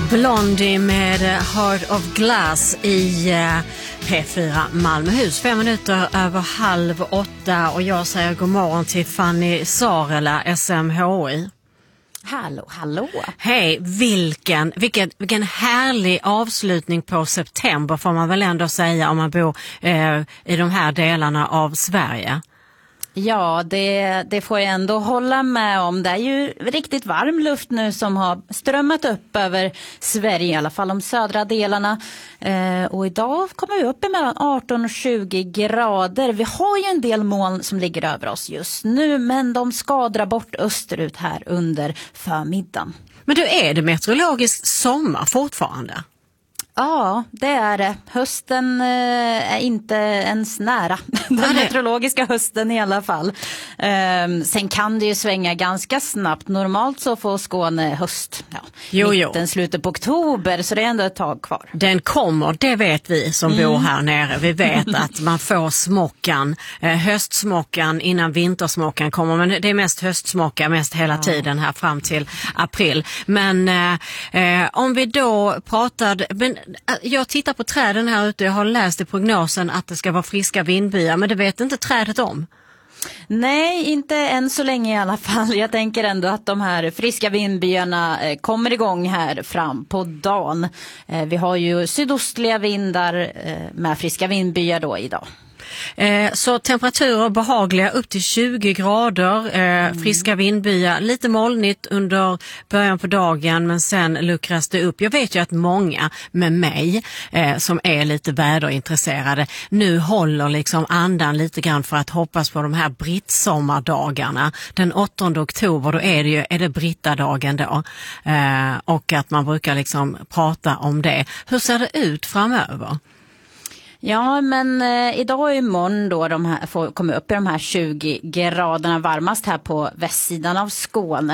Blondie med Heart of Glass i P4 Malmöhus. 5 minuter över 7:30 och jag säger god morgon till Fanny Sarela, SMHI. Hallå. Hej, vilken härlig avslutning på september får man väl ändå säga om man bor i de här delarna av Sverige. Ja, det får jag ändå hålla med om. Det är ju riktigt varm luft nu som har strömmat upp över Sverige, i alla fall de södra delarna. Och idag kommer vi upp i mellan 18 och 20 grader. Vi har ju en del moln som ligger över oss just nu, men de ska dra bort österut här under förmiddagen. Men då är det meteorologisk sommar fortfarande? Ja, det är det. Hösten är inte ens nära. Den meteorologiska hösten i alla fall. Sen kan det ju svänga ganska snabbt. Normalt så får Skåne höst. Ja, mitten, slutet på oktober, så det är ändå ett tag kvar. Den kommer, det vet vi som bor här nere. Vi vet att man får smockan, höstsmockan innan vintersmockan kommer. Men det är mest höstsmocka mest hela tiden här fram till april. Men om vi då pratade... Jag tittar på träden här ute. Jag har läst i prognosen att det ska vara friska vindbyar, men det vet inte trädet om. Nej, inte än så länge i alla fall. Jag tänker ändå att de här friska vindbyarna kommer igång här fram på dagen. Vi har ju sydostliga vindar med friska vindbyar då idag. Så temperaturer behagliga upp till 20 grader, friska vindbyar, lite molnigt under början på dagen, men sen luckras det upp. Jag vet ju att många med mig som är lite väderintresserade nu håller liksom andan lite grann för att hoppas på de här brittsommardagarna. Den 8 oktober då är det brittadagen då, och att man brukar liksom prata om det. Hur ser det ut framöver? Ja, men idag och imorgon då kommer upp i de här 20 graderna, varmast här på västsidan av Skåne.